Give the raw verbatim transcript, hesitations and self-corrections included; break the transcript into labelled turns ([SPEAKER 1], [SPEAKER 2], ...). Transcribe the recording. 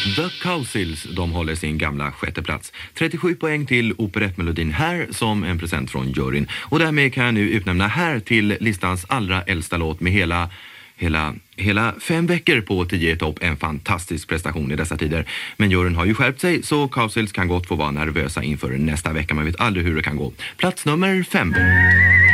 [SPEAKER 1] The Cowsills, de håller sin gamla sjätte plats. trettiosju poäng till operettmelodin här som en present från juryn. Och därmed kan jag nu utnämna här till listans allra äldsta låt med hela, hela, hela fem veckor på tio topp. En fantastisk prestation i dessa tider. Men juryn har ju skärpt sig så Cowsills kan gott få vara nervösa inför nästa vecka. Man vet aldrig hur det kan gå. Plats nummer fem.